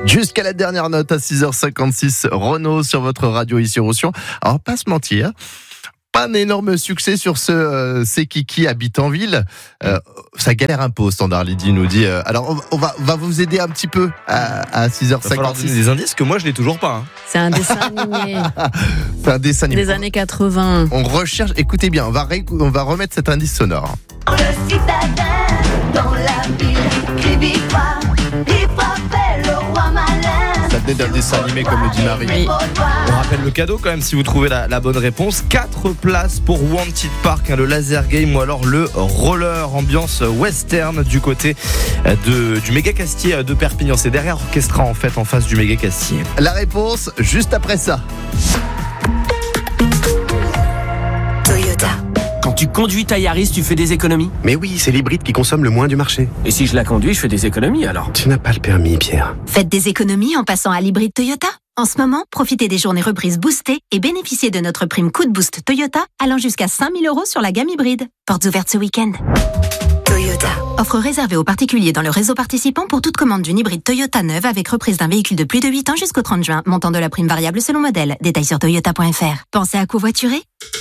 Jusqu'à la dernière note à 6h56, Renaud sur votre radio ici au Roussillon. Alors, pas se mentir, pas un énorme succès sur ce C'est Kiki habite en ville. Ça galère un peu au standard, Lydie nous dit. Alors, on va vous aider un petit peu à 6h56. Il va falloir donner des indices que moi je l'ai toujours pas. C'est un dessin animé. C'est un dessin animé. Des années 80. On recherche, écoutez bien, on va remettre cet indice sonore. Le citadin dans la ville crie victoire, il frappait le roi malin. Ça venait d'un dessin animé comme le dit Marie. Oui. On rappelle le cadeau quand même si vous trouvez la bonne réponse. 4 places pour Wanted Park, le laser game ou alors le roller, ambiance western du côté du méga Castier de Perpignan. C'est derrière Orchestra en fait, en face du méga Castier. La réponse, juste après ça. Toyota. Quand tu conduis ta Yaris, tu fais des économies? Mais oui, c'est l'hybride qui consomme le moins du marché. Et si je la conduis, je fais des économies alors? Tu n'as pas le permis, Pierre. Faites des économies en passant à l'hybride Toyota. En ce moment, profitez des journées reprises boostées et bénéficiez de notre prime coup de boost Toyota allant jusqu'à 5 000 € sur la gamme hybride. Portes ouvertes ce week-end. Toyota. Offre réservée aux particuliers dans le réseau participant pour toute commande d'une hybride Toyota neuve avec reprise d'un véhicule de plus de 8 ans jusqu'au 30 juin. Montant de la prime variable selon modèle. Détails sur toyota.fr. Pensez à covoiturer?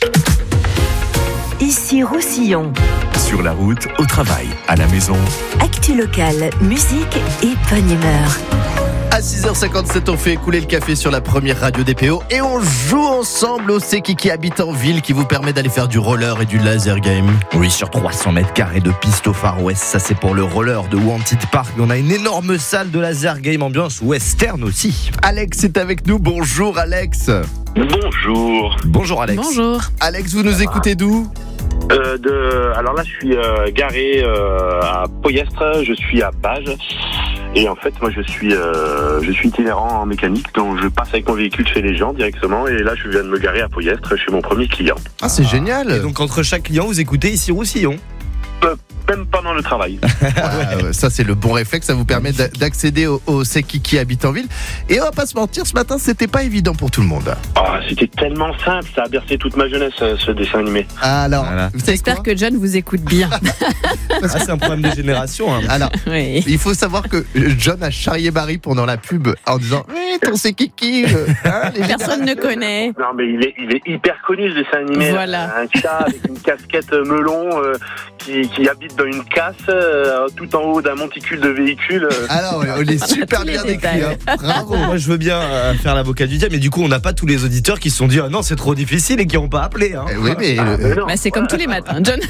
Ici Roussillon. Sur la route, au travail, à la maison. Actu locale, musique et bonne humeur. À 6h57, on fait écouler le café sur la première radio DPO et on joue ensemble au C'est Kiki habite en ville qui vous permet d'aller faire du roller et du laser game. Oui, sur 300 mètres carrés de piste au Far West, ça c'est pour le roller de Wanted Park. On a une énorme salle de laser game, ambiance western aussi. Alex est avec nous, bonjour Alex. Bonjour. Bonjour Alex. Bonjour. Alex, vous nous écoutez d'où ? Alors là, je suis garé à Poyestre, je suis à Bages. Et en fait, moi, je suis itinérant en mécanique, donc je passe avec mon véhicule chez les gens directement. Et là, je viens de me garer à Poyestre chez mon premier client. Ah, c'est génial. Et donc, entre chaque client, vous écoutez ici Roussillon. Même pendant le travail. Ça, c'est le bon réflexe. Ça vous permet d'accéder au C'est Kiki habite en ville. Et on va pas se mentir, ce matin, c'était pas évident pour tout le monde. C'était tellement simple, ça a bercé toute ma jeunesse, ce dessin animé. Alors, voilà. J'espère que John vous écoute bien. C'est un problème de génération. Hein. Alors, Oui. il faut savoir que John a charrié Barry pendant la pub en disant oui, ton C'est Kiki. Personne ne connaît. Non, mais il est hyper connu, ce dessin animé. Voilà. Un chat avec une casquette melon qui habite dans une casse tout en haut d'un monticule de véhicule. Alors, on est super tous les bien décrit. détails. Hein. Bravo. Moi je veux bien faire l'avocat du diable, mais du coup on n'a pas tous les auditeurs qui se sont dit non c'est trop difficile et qui n'ont pas appelé. Hein. Oui, mais Non. Bah, c'est comme tous les matins, John.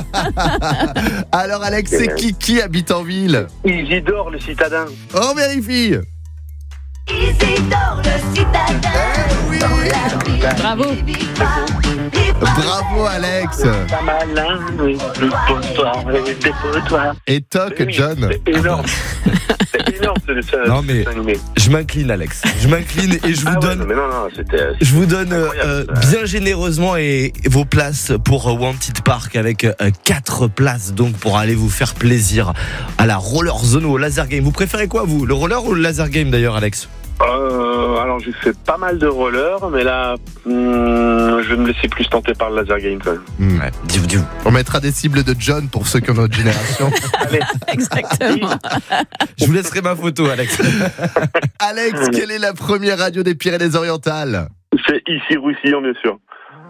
alors, Alex, c'est Kiki habite en ville. Isidore, le citadin. On vérifie. Isidore le citadin oui. dans la ville Bravo. crie victoire, il frappait Bravo, Alex. Pas malin, oui. Dépose-toi. Et toc, John. C'est énorme. C'est énorme ce dessin Non, mais- animé. Je m'incline Alex, je m'incline et je vous Ah ouais, donne. non, mais non, c'était. Je vous donne incroyable, bien généreusement et vos places pour Wanted Park avec 4 places donc pour aller vous faire plaisir à la roller zone ou au laser game. Vous préférez quoi vous, le roller ou le laser game d'ailleurs Alex? Alors j'ai fait pas mal de roller, mais là, je vais me laisser plus tenter par le laser game quand même. Ouais. On mettra des cibles de John pour ceux qui ont notre génération. Allez. Exactement. Je vous laisserai ma photo Alex. Alex, quelle est la première radio des Pyrénées-Orientales ? C'est ici Roussillon, bien sûr.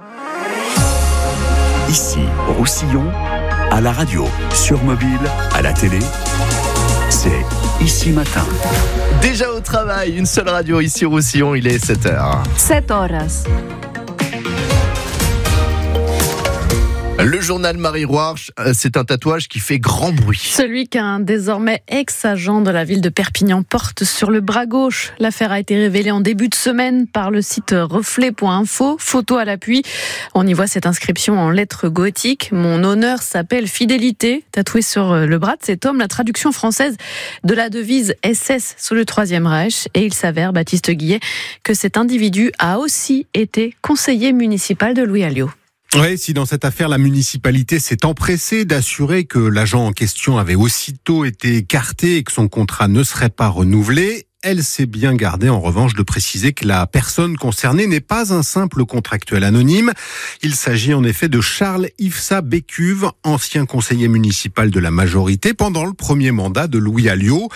Ici, Roussillon, à la radio, sur mobile, à la télé. C'est Ici Matin. Déjà au travail, une seule radio ici au Roussillon, il est 7h. 7 horas. Le journal Marie Roarch, c'est un tatouage qui fait grand bruit. Celui qu'un désormais ex-agent de la ville de Perpignan porte sur le bras gauche. L'affaire a été révélée en début de semaine par le site reflet.info. Photo à l'appui. On y voit cette inscription en lettres gothiques. Mon honneur s'appelle fidélité. Tatoué sur le bras de cet homme, la traduction française de la devise SS sous le Troisième Reich. Et il s'avère, Baptiste Guillet, que cet individu a aussi été conseiller municipal de Louis Alliot. Oui, si dans cette affaire, la municipalité s'est empressée d'assurer que l'agent en question avait aussitôt été écarté et que son contrat ne serait pas renouvelé, Elle s'est bien gardée en revanche de préciser que la personne concernée n'est pas un simple contractuel anonyme. Il s'agit en effet de Charles Ifsa Bécuve, ancien conseiller municipal de la majorité pendant le premier mandat de Louis Alliot.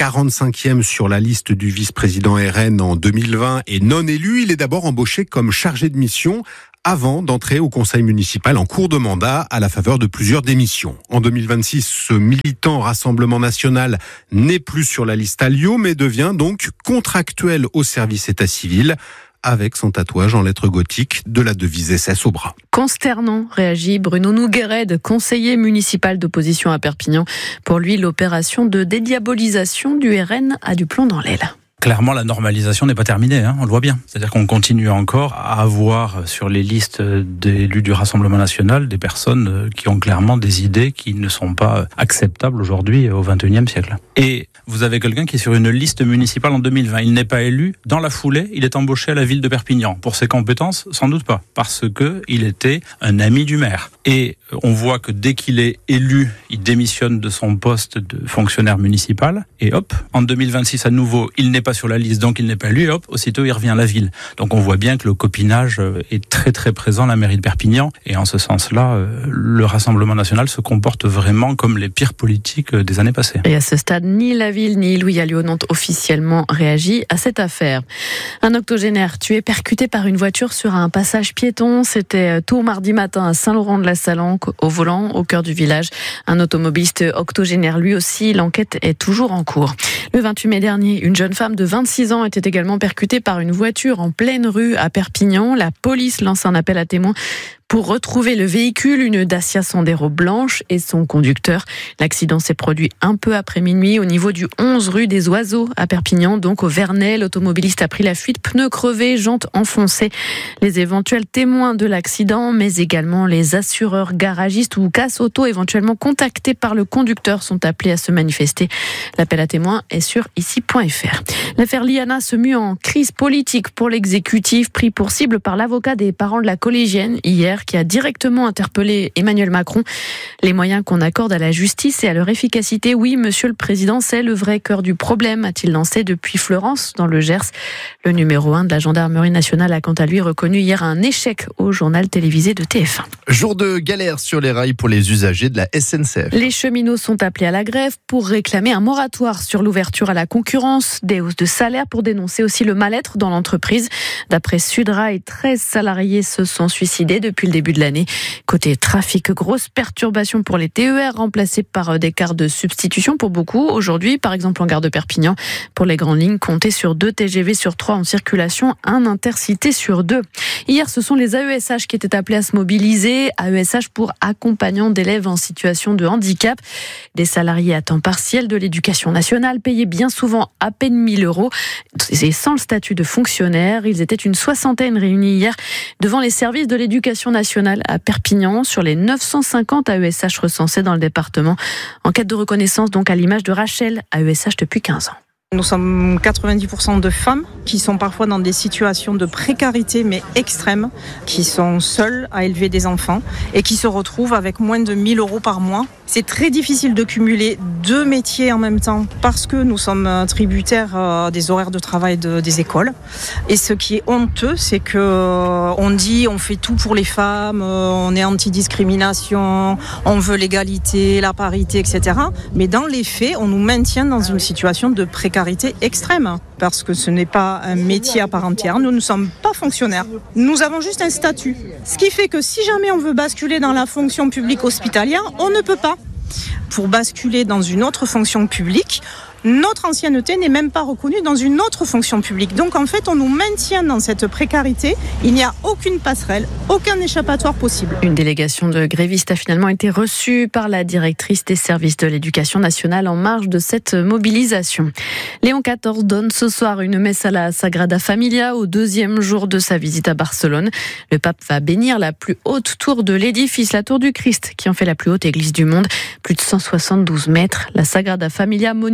45e sur la liste du vice-président RN en 2020 et non élu, il est d'abord embauché comme chargé de mission avant d'entrer au conseil municipal en cours de mandat à la faveur de plusieurs démissions. En 2026, ce militant Rassemblement National n'est plus sur la liste Alliot, mais devient donc contractuel au service état civil, avec son tatouage en lettres gothiques de la devise SS au bras. Consternant, réagit Bruno Nouguered, conseiller municipal d'opposition à Perpignan. Pour lui, l'opération de dédiabolisation du RN a du plomb dans l'aile. Clairement, la normalisation n'est pas terminée, on le voit bien. C'est-à-dire qu'on continue encore à avoir sur les listes d'élus du Rassemblement National des personnes qui ont clairement des idées qui ne sont pas acceptables aujourd'hui au XXIe siècle. Et vous avez quelqu'un qui est sur une liste municipale en 2020. Il n'est pas élu. Dans la foulée, il est embauché à la ville de Perpignan. Pour ses compétences, sans doute pas. Parce que il était un ami du maire. Et on voit que dès qu'il est élu, il démissionne de son poste de fonctionnaire municipal. Et hop, en 2026 à nouveau, il n'est pas sur la liste, donc il n'est pas élu, et hop, aussitôt il revient à la ville. Donc on voit bien que le copinage est très très présent à la mairie de Perpignan, et en ce sens-là, le Rassemblement National se comporte vraiment comme les pires politiques des années passées. Et à ce stade, ni la ville ni Louis Alliot n'ont officiellement réagi à cette affaire. Un octogénaire tué percuté par une voiture sur un passage piéton, c'était tôt mardi matin à Saint-Laurent-de-la-Salanque, au volant, au cœur du village. Un automobiliste octogénaire lui aussi, l'enquête est toujours en cours. Le 28 mai dernier, une jeune femme de 26 ans était également percutée par une voiture en pleine rue à Perpignan. La police lance un appel à témoins pour retrouver le véhicule, une Dacia Sandero blanche et son conducteur. L'accident s'est produit un peu après minuit au niveau du 11 rue des Oiseaux à Perpignan, donc au Vernet. L'automobiliste a pris la fuite, pneus crevés, jantes enfoncées. Les éventuels témoins de l'accident, mais également les assureurs garagistes ou casse-auto éventuellement contactés par le conducteur sont appelés à se manifester. L'appel à témoins est sur ici.fr. L'affaire Liana se mue en crise politique pour l'exécutif, pris pour cible par l'avocat des parents de la collégienne hier, qui a directement interpellé Emmanuel Macron. Les moyens qu'on accorde à la justice et à leur efficacité, oui, monsieur le président, c'est le vrai cœur du problème, a-t-il lancé depuis Fleurance, dans le Gers. Le numéro 1 de la gendarmerie nationale a quant à lui reconnu hier un échec au journal télévisé de TF1. Jour de galère sur les rails pour les usagers de la SNCF. Les cheminots sont appelés à la grève pour réclamer un moratoire sur l'ouverture à la concurrence, des hausses de salaire pour dénoncer aussi le mal-être dans l'entreprise. D'après Sudrail, 13 salariés se sont suicidés depuis le début de l'année. Côté trafic, grosse perturbation pour les TER remplacés par des cars de substitution pour beaucoup. Aujourd'hui, par exemple en gare de Perpignan, pour les grandes lignes, comptez sur 2 TGV sur 3 en circulation, 1 intercité sur 2. Hier, ce sont les AESH qui étaient appelés à se mobiliser. AESH pour accompagnants d'élèves en situation de handicap. Des salariés à temps partiel de l'éducation nationale payés bien souvent à peine 1 000 € et sans le statut de fonctionnaire. Ils étaient une 60aine réunis hier devant les services de l'éducation nationale à Perpignan sur les 950 AESH recensés dans le département. Enquête de reconnaissance donc à l'image de Rachel, AESH depuis 15 ans. Nous sommes 90% de femmes qui sont parfois dans des situations de précarité mais extrêmes, qui sont seules à élever des enfants et qui se retrouvent avec moins de 1 000 € par mois. C'est très difficile de cumuler 2 métiers en même temps parce que nous sommes tributaires des horaires de travail des écoles. Et ce qui est honteux, c'est que on dit on fait tout pour les femmes, on est anti-discrimination, on veut l'égalité, la parité, etc. Mais dans les faits, on nous maintient dans une situation de précarité extrême, parce que ce n'est pas un métier à part entière. Nous ne sommes pas fonctionnaires. Nous avons juste un statut. Ce qui fait que si jamais on veut basculer dans la fonction publique hospitalière, on ne peut pas. Pour basculer dans une autre fonction publique, notre ancienneté n'est même pas reconnue dans une autre fonction publique. Donc en fait, on nous maintient dans cette précarité. Il n'y a aucune passerelle, aucun échappatoire possible. Une délégation de grévistes a finalement été reçue par la directrice des services de l'éducation nationale en marge de cette mobilisation. Léon XIV donne ce soir une messe à la Sagrada Familia au 2e jour de sa visite à Barcelone. Le pape va bénir la plus haute tour de l'édifice, la tour du Christ, qui en fait la plus haute église du monde, plus de 172 mètres. La Sagrada Familia, monument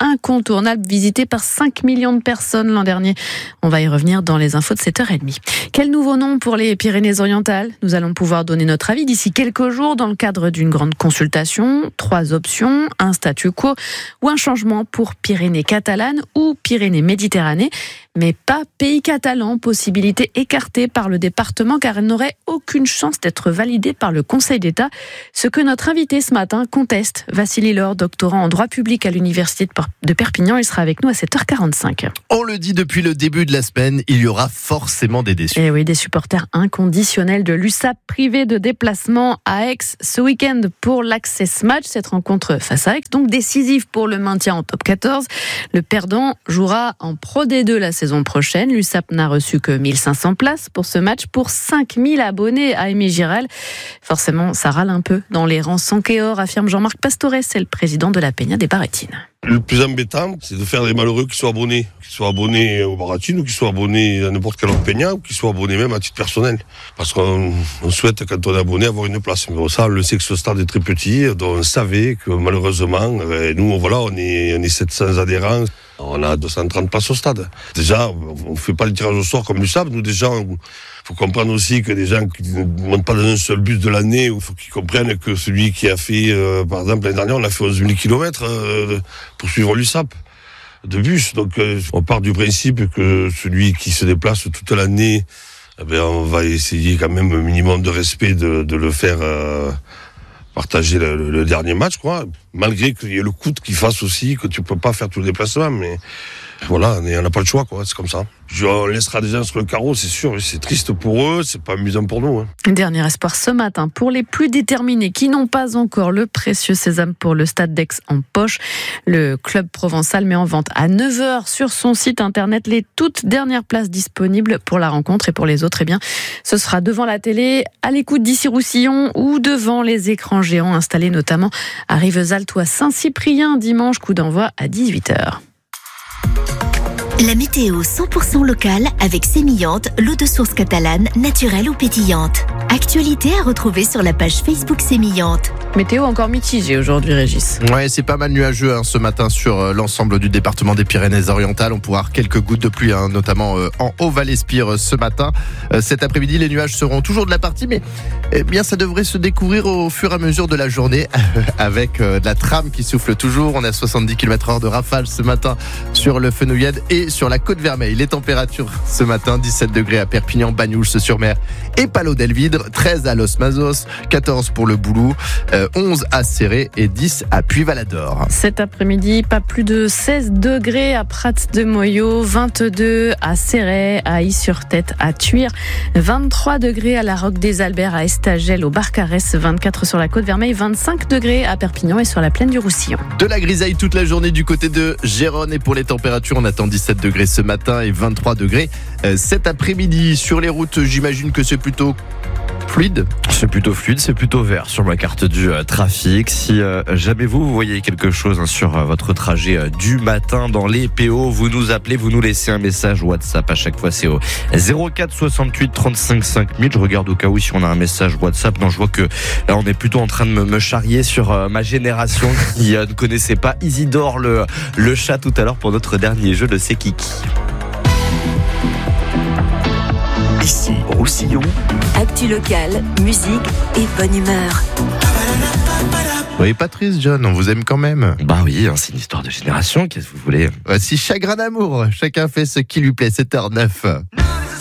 incontournable visité par 5 millions de personnes l'an dernier. On va y revenir dans les infos de 7h30. Quel nouveau nom pour les Pyrénées-Orientales ? Nous allons pouvoir donner notre avis d'ici quelques jours dans le cadre d'une grande consultation. 3 options, un statu quo ou un changement pour Pyrénées catalanes ou Pyrénées-Méditerranée. Mais pas pays catalan, possibilité écartée par le département car elle n'aurait aucune chance d'être validée par le Conseil d'État. Ce que notre invité ce matin conteste. Vassili Lor, doctorant en droit public à l'Université de Perpignan, il sera avec nous à 7h45. On le dit depuis le début de la semaine, il y aura forcément des déçus. Et oui, des supporters inconditionnels de l'USAP privés de déplacement à Aix ce week-end pour l'Access Match. Cette rencontre face à Aix, donc décisive pour le maintien en top 14. Le perdant jouera en Pro D2 la saison prochaine. L'USAP n'a reçu que 1500 places pour ce match pour 5000 abonnés à Aimé Giral. Forcément, ça râle un peu dans les rangs Sankéor, affirme Jean-Marc Pastores, c'est le président de la Peña des Baratines. Le plus embêtant, c'est de faire des malheureux qui soient abonnés aux Baratines ou qui soient abonnés à n'importe quelle autre Peña ou qui soient abonnés même à titre personnel. Parce qu'on souhaite, quand on est abonné, avoir une place. Mais bon, ça, on le sait que ce stade est très petit, donc on savait que malheureusement, nous, voilà, on est 700 adhérents. On a 230 places au stade. Déjà, on ne fait pas le tirage au sort comme l'USAP. Nous, déjà, faut comprendre aussi que des gens qui ne montent pas dans un seul bus de l'année, il faut qu'ils comprennent que celui qui a fait, par exemple, l'année dernière, on a fait 11 000 km pour suivre l'USAP de bus. Donc, on part du principe que celui qui se déplace toute l'année, on va essayer quand même un minimum de respect de le faire partager le dernier match, quoi. Malgré qu'il y ait le coût qui fasse aussi que tu peux pas faire tout le déplacement, mais voilà, on n'a pas le choix, quoi. C'est comme ça. On laissera des gens sur le carreau, c'est sûr. C'est triste pour eux, c'est pas amusant pour nous. Dernier espoir ce matin pour les plus déterminés qui n'ont pas encore le précieux sésame pour le Stade d'Aix en poche. Le club provençal met en vente à 9h sur son site internet les toutes dernières places disponibles pour la rencontre. Et pour les autres, ce sera devant la télé, à l'écoute d'Issy-Roussillon ou devant les écrans géants installés notamment à Rivesaltes ou à Saint-Cyprien dimanche, coup d'envoi à 18h. La météo 100% locale avec Sémillante, l'eau de source catalane, naturelle ou pétillante. Actualité à retrouver sur la page Facebook Sémillante. Météo encore mitigée aujourd'hui, Régis. Ouais, c'est pas mal nuageux ce matin sur l'ensemble du département des Pyrénées-Orientales. On pourra avoir quelques gouttes de pluie, notamment en Haut-Val-Espire ce matin. Cet après-midi, les nuages seront toujours de la partie, mais ça devrait se découvrir au fur et à mesure de la journée avec de la trame qui souffle toujours. On a 70 km/h de rafale ce matin sur le Fenouillède et sur la Côte-Vermeille. Les températures ce matin, 17 degrés à Perpignan, Bagnoul-sur-Mer et Palot-Delvidre, 13 à Los Mazos, 14 pour le Boulou, 11 à Céré et 10 à Puy-Valador. Cet après-midi, pas plus de 16 degrés à Prat-de-Moyo, 22 à Céré, à Is-sur-Tête, à Tuire, 23 degrés à la Roque des Alberts, à Estagel, au Barcarès, 24 sur la Côte-Vermeille, 25 degrés à Perpignan et sur la plaine du Roussillon. De la grisaille toute la journée du côté de Gérone et pour les températures, on attend 17 degrés ce matin et 23 degrés cet après-midi. Sur les routes, j'imagine que c'est plutôt fluide. C'est plutôt fluide, c'est plutôt vert sur ma carte du trafic. Si jamais vous voyez quelque chose sur votre trajet du matin dans les PO, vous nous appelez, vous nous laissez un message WhatsApp. À chaque fois, c'est au 04 68 35 5000. Je regarde au cas où si on a un message WhatsApp. Non, je vois que là, on est plutôt en train de me charrier sur ma génération qui ne connaissait pas Isidore le chat tout à l'heure pour notre dernier jeu de C'est Kiki. Ici, Roussillon. Actu locale, musique et bonne humeur. Oui, Patrice, John, on vous aime quand même. Bah oui, c'est une histoire de génération, qu'est-ce que vous voulez ? Voici Chagrin d'amour, chacun fait ce qui lui plaît, 7h09.